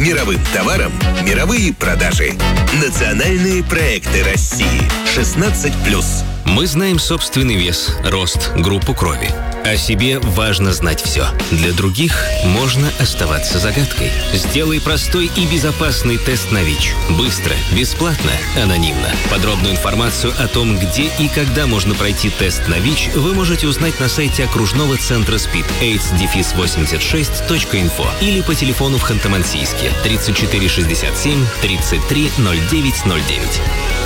Мировым товарам мировые продажи. Национальные проекты России. 16+. Мы знаем собственный вес, рост, группу крови. О себе важно знать все. Для других можно оставаться загадкой. Сделай простой и безопасный тест на ВИЧ. Быстро, бесплатно, анонимно. Подробную информацию о том, где и когда можно пройти тест на ВИЧ, вы можете узнать на сайте окружного центра СПИД aids-86.info или по телефону в Ханты-Мансийске 3467 330909.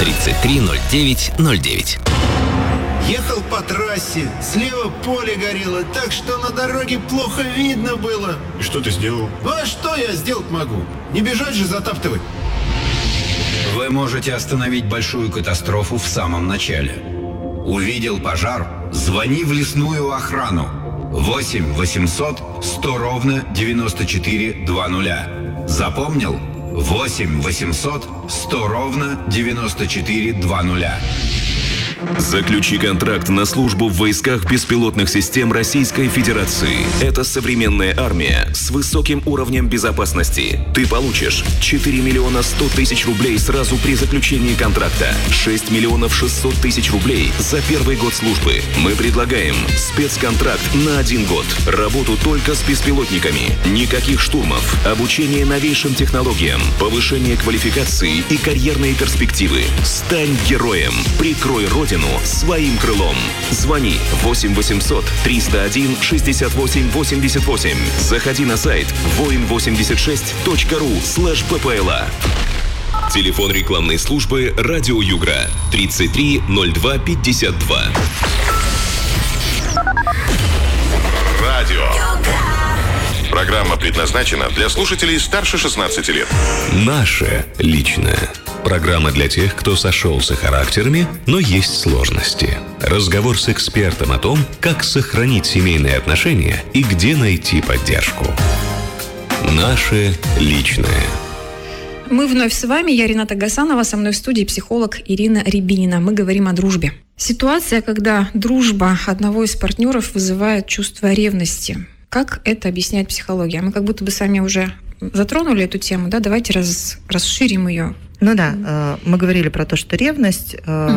330909. Ехал по трассе, слева поле горело, так что на дороге плохо видно было. И что ты сделал? Ну а что я сделать могу? Не бежать же затаптывать. Вы можете остановить большую катастрофу в самом начале. Увидел пожар? Звони в лесную охрану. 8 800 100 ровно 94 20. Запомнил? 8 800 100 ровно 94 20. Заключи контракт на службу в войсках беспилотных систем Российской Федерации. Это современная армия с высоким уровнем безопасности. Ты получишь 4 миллиона 100 тысяч рублей сразу при заключении контракта, 6 миллионов 600 тысяч рублей за первый год службы. Мы предлагаем спецконтракт на 1 год. Работу только с беспилотниками. Никаких штурмов. Обучение новейшим технологиям. Повышение квалификации и карьерные перспективы. Стань героем. Прикрой Родину своим крылом. Звони 8 800 301 68 88. Заходи на сайт voin86.ru/ppla. Телефон рекламной службы «Радио Югра» 33 02 52. Радио. Программа предназначена для слушателей старше 16 лет. Наше личное. Программа для тех, кто сошелся характерами, но есть сложности. Разговор с экспертом о том, как сохранить семейные отношения и где найти поддержку. Наше личное. Мы вновь с вами. Я Рената Гасанова, со мной в студии психолог Ирина Рябинина. Мы говорим о дружбе. Ситуация, когда дружба одного из партнеров вызывает чувство ревности. Как это объясняет психология? Мы как будто бы сами уже затронули эту тему, да? Давайте расширим ее. Ну да, мы говорили про то, что ревность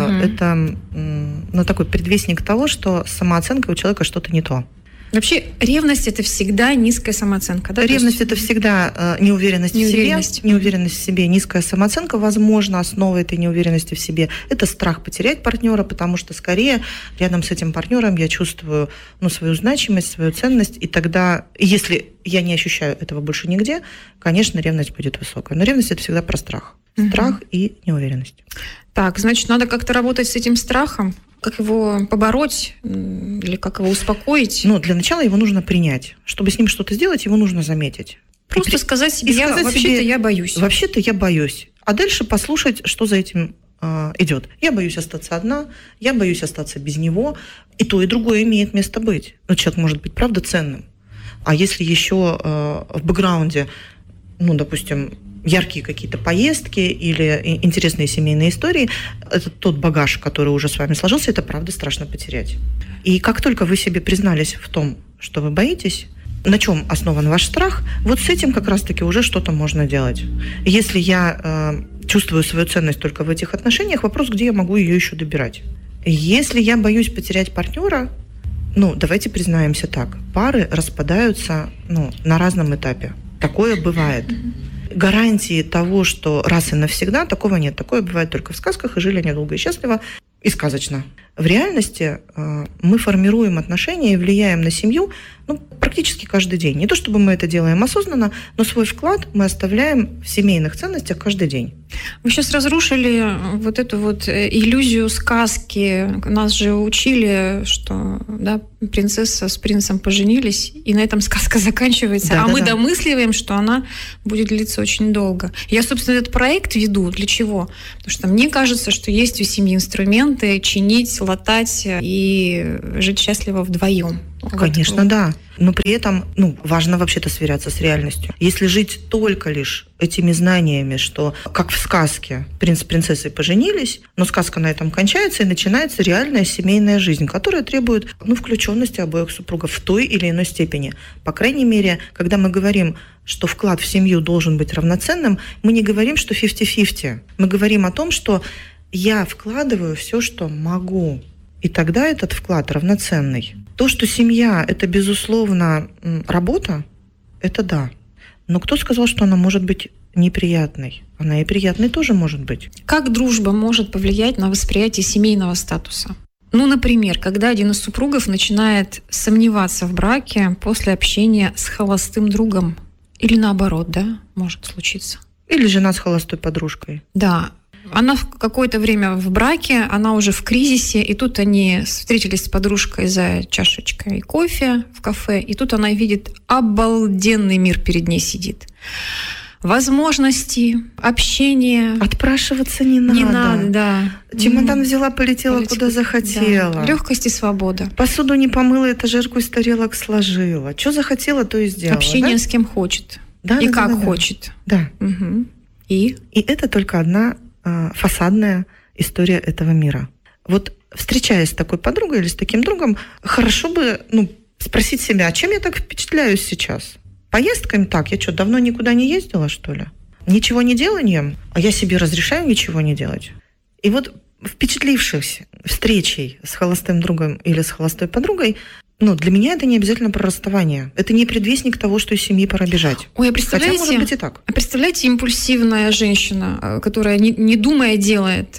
это такой предвестник того, что с самооценкой у человека что-то не то. Вообще, ревность – это всегда низкая самооценка, да? Ревность – это всегда неуверенность в себе, низкая самооценка. Возможно, основа этой неуверенности в себе – это страх потерять партнера, потому что скорее рядом с этим партнером я чувствую свою значимость, свою ценность, и тогда, если я не ощущаю этого больше нигде, конечно, ревность будет высокая. Но ревность – это всегда про страх. Страх и неуверенность. Так, значит, надо как-то работать с этим страхом. Как его побороть или как его успокоить? Для начала его нужно принять. Чтобы с ним что-то сделать, его нужно заметить. Просто сказать себе, вообще-то я боюсь. Вообще-то я боюсь. А дальше послушать, что за этим идет. Я боюсь остаться одна, я боюсь остаться без него. И то, и другое имеет место быть. Но человек может быть, правда, ценным. А если еще в бэкграунде, допустим, яркие какие-то поездки или интересные семейные истории, это тот багаж, который уже с вами сложился, это правда страшно потерять. И как только вы себе признались в том, что вы боитесь, на чем основан ваш страх, вот с этим как раз-таки уже что-то можно делать. Если я чувствую свою ценность только в этих отношениях, вопрос, где я могу ее еще добирать. Если я боюсь потерять партнера, давайте признаемся так, пары распадаются на разном этапе. Такое бывает. Гарантии того, что раз и навсегда, такого нет. Такое бывает только в сказках, и жили они долго и счастливо, и сказочно. В реальности мы формируем отношения и влияем на семью практически каждый день. Не то чтобы мы это делаем осознанно, но свой вклад мы оставляем в семейных ценностях каждый день. Вы сейчас разрушили вот эту вот иллюзию сказки. Нас же учили, что принцесса с принцем поженились, и на этом сказка заканчивается. Мы домысливаем, что она будет длиться очень долго. Я, собственно, этот проект веду. Для чего? Потому что мне кажется, что есть у семьи инструменты чинить, латать и жить счастливо вдвоем. Конечно, да. Но при этом, важно вообще-то сверяться с реальностью. Если жить только лишь этими знаниями, что, как в сказке, принц с принцессой поженились, но сказка на этом кончается, и начинается реальная семейная жизнь, которая требует, включенности обоих супругов в той или иной степени. По крайней мере, когда мы говорим, что вклад в семью должен быть равноценным, мы не говорим, что 50-50. Мы говорим о том, что я вкладываю все, что могу. И тогда этот вклад равноценный. То, что семья – это, безусловно, работа, это да. Но кто сказал, что она может быть неприятной? Она и приятной тоже может быть. Как дружба может повлиять на восприятие семейного статуса? Например, когда один из супругов начинает сомневаться в браке после общения с холостым другом. Или наоборот, да, может случиться. Или жена с холостой подружкой. Да. Она в какое-то время в браке, она уже в кризисе, и тут они встретились с подружкой за чашечкой кофе в кафе, и тут она видит обалденный мир перед ней сидит. Возможности, общение. Отпрашиваться не надо. Не надо, да. Чемодан взяла, полетела куда захотела. Да. Легкость и свобода. Посуду не помыла, этажерку из тарелок сложила. Что захотела, то и сделала. Общение с кем хочет. Да, и да, как да, хочет. Да. Угу. И это только одна фасадная история этого мира. Вот встречаясь с такой подругой или с таким другом, хорошо бы спросить себя, а чем я так впечатляюсь сейчас? Поездками так? Я что, давно никуда не ездила, что ли? Ничего не деланием? А я себе разрешаю ничего не делать? И вот впечатлившись встречей с холостым другом или с холостой подругой, для меня это не обязательно про расставание. Это не предвестник того, что из семьи пора бежать. Ой, а представляете, хотя, может быть, и так. Представляете, импульсивная женщина, которая не думая делает,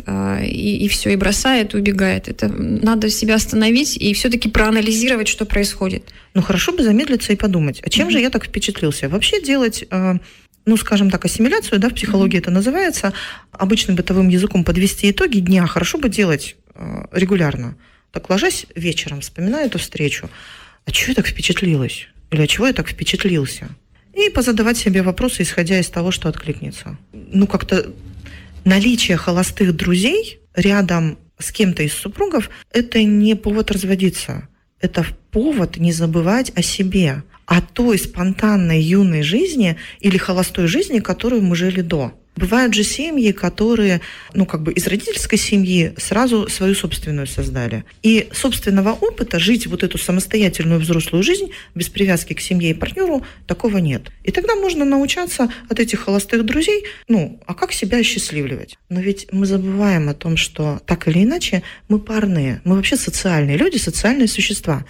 и все, и бросает, и убегает. Это надо себя остановить и все-таки проанализировать, что происходит. Хорошо бы замедлиться и подумать, а чем же я так впечатлился? Вообще делать... скажем так, ассимиляцию, да, в психологии это называется, обычным бытовым языком подвести итоги дня хорошо бы делать регулярно. Так, ложась вечером, вспоминаю эту встречу. А чего я так впечатлилась? Или от чего я так впечатлился? И позадавать себе вопросы, исходя из того, что откликнется. Как-то наличие холостых друзей рядом с кем-то из супругов – это не повод разводиться. Это повод не забывать о себе, о той спонтанной юной жизни или холостой жизни, которую мы жили до. Бывают же семьи, которые, из родительской семьи сразу свою собственную создали. И собственного опыта жить вот эту самостоятельную взрослую жизнь без привязки к семье и партнеру такого нет. И тогда можно научаться от этих холостых друзей, а как себя осчастливливать? Но ведь мы забываем о том, что так или иначе мы парные, мы вообще социальные люди, социальные существа.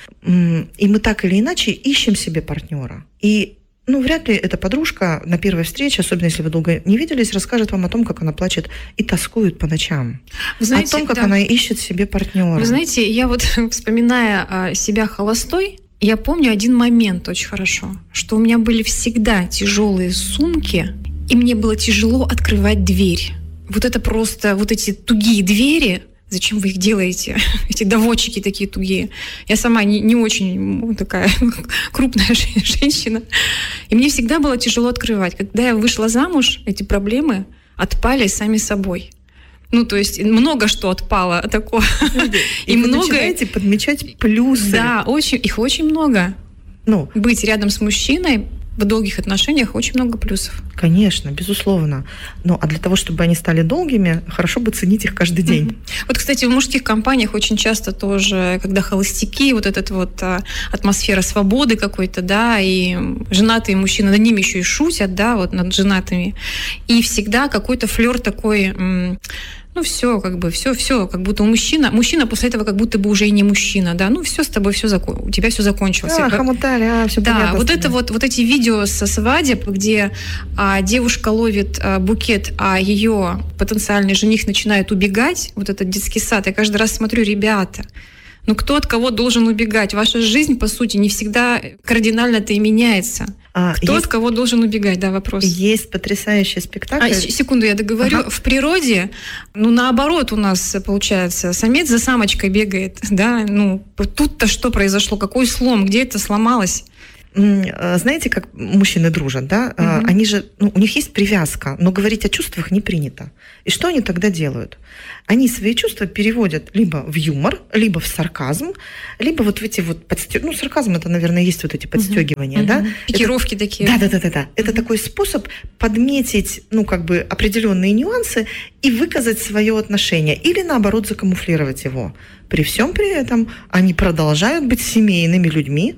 И мы так или иначе ищем себе партнера. И вряд ли эта подружка на первой встрече, особенно если вы долго не виделись, расскажет вам о том, как она плачет и тоскует по ночам. Вы знаете, о том, как она ищет себе партнера. Вы знаете, я вспоминая себя холостой, я помню один момент очень хорошо, что у меня были всегда тяжелые сумки, и мне было тяжело открывать дверь. Вот это просто, эти тугие двери. Зачем вы их делаете? Эти доводчики такие тугие. Я сама не очень такая крупная женщина. И мне всегда было тяжело открывать. Когда я вышла замуж, эти проблемы отпали сами собой. То есть много что отпало такого. И вы начинаете подмечать плюсы. Да, их очень много. Быть рядом с мужчиной в долгих отношениях очень много плюсов. Конечно, безусловно. А для того, чтобы они стали долгими, хорошо бы ценить их каждый день. Кстати, в мужских компаниях очень часто тоже, когда холостяки, атмосфера свободы какой-то, да, и женатые мужчины над ними еще и шутят, да, над женатыми. И всегда какой-то флёр такой... все, как будто мужчина после этого как будто бы уже и не мужчина, да, все с тобой, у тебя все закончилось. Хомутали, все понятно. Да, эти видео со свадеб, где девушка ловит букет, а ее потенциальный жених начинает убегать, этот детский сад, я каждый раз смотрю, ребята, кто от кого должен убегать? Ваша жизнь, по сути, не всегда кардинально-то и меняется. Кто от кого должен убегать? Да, вопрос. Есть потрясающий спектакль. Секунду, я договорю. Ага. В природе, наоборот у нас, получается, самец за самочкой бегает. Да? Тут-то что произошло? Какой слом? Где это сломалось? Знаете, как мужчины дружат, да? Они же, у них есть привязка, но говорить о чувствах не принято. И что они тогда делают? Они свои чувства переводят либо в юмор, либо в сарказм, либо вот в эти вот сарказм, это, наверное, есть вот эти подстегивания, да? Пикировки такие. Да. Это такой способ подметить, определенные нюансы и выказать свое отношение, или наоборот закамуфлировать его. При всем при этом они продолжают быть семейными людьми,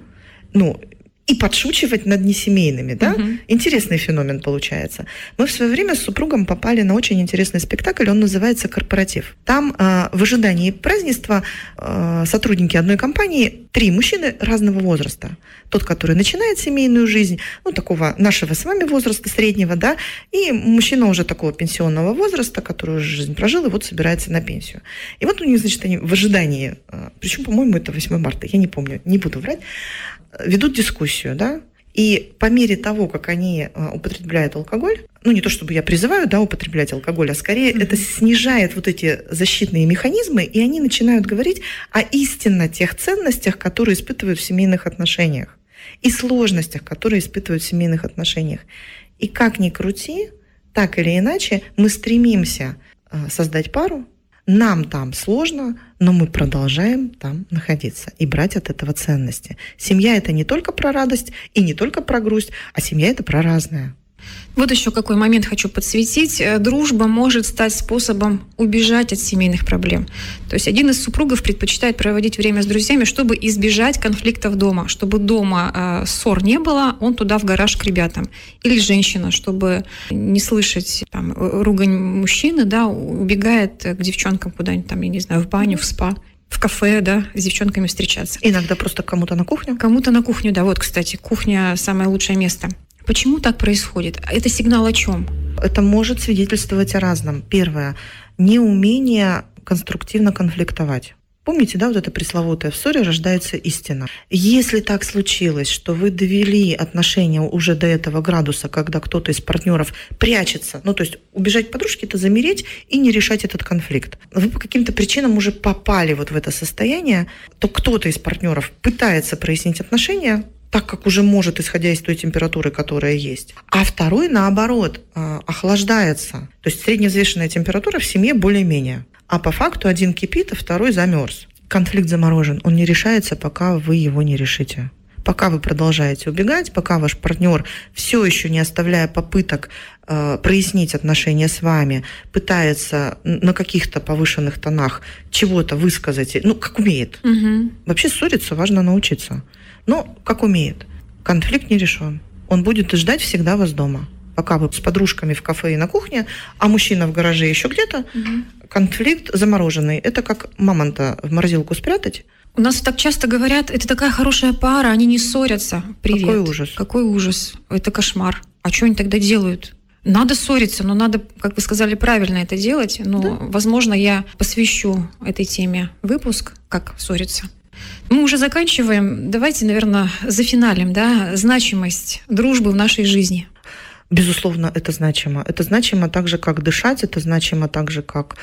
и подшучивать над несемейными, да? Интересный феномен получается. Мы в свое время с супругом попали на очень интересный спектакль, он называется «Корпоратив». Там в ожидании празднества сотрудники одной компании, 3 мужчины разного возраста. Тот, который начинает семейную жизнь, такого нашего с вами возраста, среднего, да, и мужчина уже такого пенсионного возраста, который уже жизнь прожил и вот собирается на пенсию. И вот у них, значит, они в ожидании, причем, по-моему, это 8 марта, я не помню, не буду врать, ведут дискуссию, да, и по мере того, как они употребляют алкоголь, не то чтобы я призываю, да, употреблять алкоголь, а скорее это снижает вот эти защитные механизмы, и они начинают говорить о истинно тех ценностях, которые испытывают в семейных отношениях, и сложностях, которые испытывают в семейных отношениях. И как ни крути, так или иначе, мы стремимся создать пару, нам там сложно, но мы продолжаем там находиться и брать от этого ценности. Семья – это не только про радость и не только про грусть, а семья – это про разное. Вот еще какой момент хочу подсветить. Дружба может стать способом убежать от семейных проблем. То есть один из супругов предпочитает проводить время с друзьями, чтобы избежать конфликтов дома. Чтобы дома ссор не было, он туда в гараж к ребятам. Или женщина, чтобы не слышать ругань мужчины, да, убегает к девчонкам куда-нибудь там, я не знаю, в баню, в спа. В кафе, да, с девчонками встречаться. Иногда просто кому-то на кухню? Кому-то на кухню, да. Вот, кстати, кухня – самое лучшее место. Почему так происходит? Это сигнал о чем? Это может свидетельствовать о разном. Первое – неумение конструктивно конфликтовать. Помните, да, вот это пресловутое: в ссоре рождается истина. Если так случилось, что вы довели отношения уже до этого градуса, когда кто-то из партнеров прячется, то есть убежать к подружке – это замереть и не решать этот конфликт. Вы по каким-то причинам уже попали вот в это состояние, то кто-то из партнеров пытается прояснить отношения, так как уже может, исходя из той температуры, которая есть. А второй, наоборот, охлаждается. То есть средневзвешенная температура в семье более-менее. А по факту один кипит, а второй замерз. Конфликт заморожен. Он не решается, пока вы его не решите. Пока вы продолжаете убегать, пока ваш партнер, все еще не оставляя попыток прояснить отношения с вами, пытается на каких-то повышенных тонах чего-то высказать, как умеет. Вообще ссориться важно научиться. Но как умеет. Конфликт не решен. Он будет ждать всегда вас дома. Пока вы с подружками в кафе и на кухне, а мужчина в гараже еще где-то, конфликт замороженный. Это как мамонта в морозилку спрятать. У нас так часто говорят, это такая хорошая пара, они не ссорятся. Привет. Какой ужас. Какой ужас. Это кошмар. А что они тогда делают? Надо ссориться, но надо, как вы сказали, правильно это делать. Но, возможно, я посвящу этой теме выпуск, как ссориться. Мы уже заканчиваем. Давайте, наверное, зафиналим, да, значимость дружбы в нашей жизни. Безусловно, это значимо. Это значимо так же, как дышать, это значимо так же, как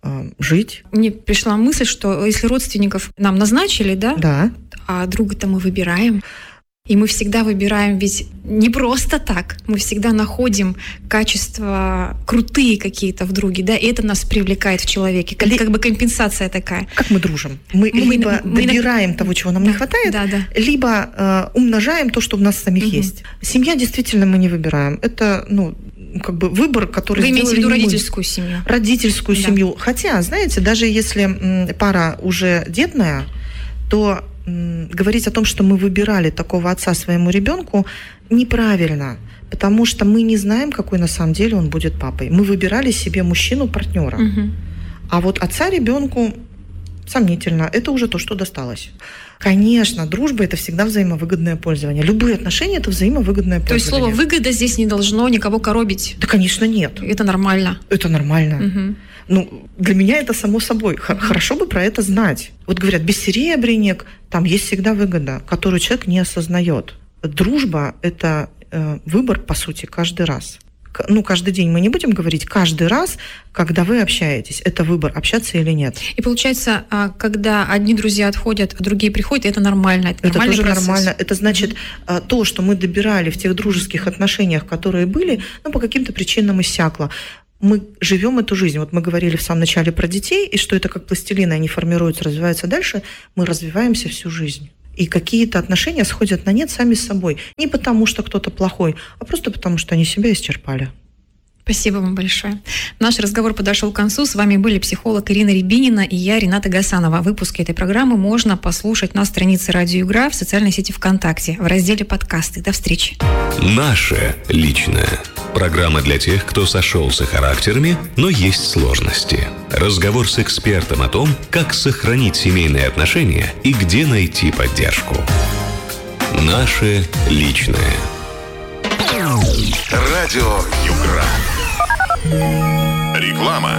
жить. Мне пришла мысль, что если родственников нам назначили, да. А друга-то мы выбираем. И мы всегда выбираем ведь не просто так. Мы всегда находим качества крутые какие-то в друге, да, и это нас привлекает в человеке. Как бы компенсация такая. Как мы дружим? Мы либо добираем того, чего нам не хватает, либо умножаем то, что у нас самих есть. Семья действительно мы не выбираем. Это, выбор, который Вы имеете в виду родительскую семью? Родительскую семью. Хотя, знаете, даже если пара уже детная, то говорить о том, что мы выбирали такого отца своему ребенку, неправильно, потому что мы не знаем, какой на самом деле он будет папой. Мы выбирали себе мужчину-партнера. А вот отца ребенку сомнительно. Это уже то, что досталось. Конечно, дружба – это всегда взаимовыгодное пользование. Любые отношения – это взаимовыгодное пользование. То есть слово «выгода» здесь не должно никого коробить? Да, конечно, нет. Это нормально? Это нормально. Для меня это само собой. Хорошо бы про это знать. Вот говорят, бессеребренник, там есть всегда выгода, которую человек не осознает. Дружба – это выбор, по сути, каждый раз. каждый день мы не будем говорить, каждый раз, когда вы общаетесь, это выбор, общаться или нет. И получается, когда одни друзья отходят, а другие приходят, это нормально. Это нормальный тоже процесс. Нормально. Это значит, то, что мы добирали в тех дружеских отношениях, которые были, по каким-то причинам иссякло. Мы живем эту жизнь. Вот мы говорили в самом начале про детей, и что это как пластилин, они формируются, развиваются дальше. Мы развиваемся всю жизнь. И какие-то отношения сходят на нет сами с собой. Не потому, что кто-то плохой, а просто потому, что они себя исчерпали. Спасибо вам большое. Наш разговор подошел к концу. С вами были психолог Ирина Рябинина и я, Рената Гасанова. Выпуски этой программы можно послушать на странице Радио Югра в социальной сети ВКонтакте в разделе «Подкасты». До встречи. Наше личное. Программа для тех, кто сошелся характерами, но есть сложности. Разговор с экспертом о том, как сохранить семейные отношения и где найти поддержку. Наше личное. Радио Югра. Реклама.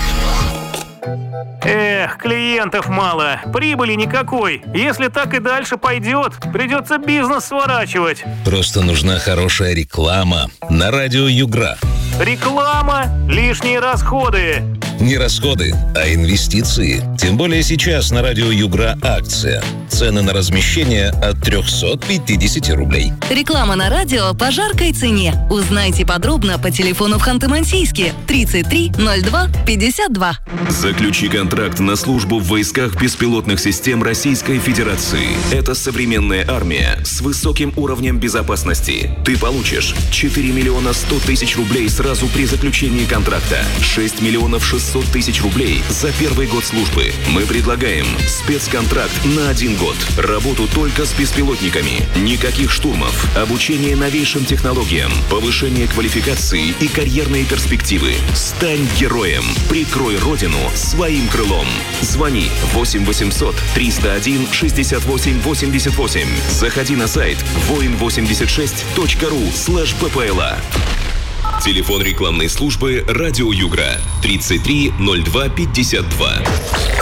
Эх, клиентов мало, прибыли никакой. Если так и дальше пойдет, придется бизнес сворачивать. Просто нужна хорошая реклама на радио Югра. Реклама, лишние расходы. Не расходы, а инвестиции. Тем более сейчас на радио Югра акция. Цены на размещение от 350 рублей. Реклама на радио по жаркой цене. Узнайте подробно по телефону в Ханты-Мансийске 33 02 52. Заключи контракт на службу в войсках беспилотных систем Российской Федерации. Это современная армия с высоким уровнем безопасности. Ты получишь 4 миллиона 100 тысяч рублей сразу при заключении контракта, 6 миллионов 600 тысяч рублей за первый год службы. Мы предлагаем спецконтракт на 1 год. Работу только с беспилотниками. Никаких штурмов. Обучение новейшим технологиям. Повышение квалификации и карьерные перспективы. Стань героем. Прикрой родину своим крылом. Звони 8 800 301 68 88. Заходи на сайт voin86.ru/ppla. Телефон рекламной службы «Радио Югра» 33 02 52.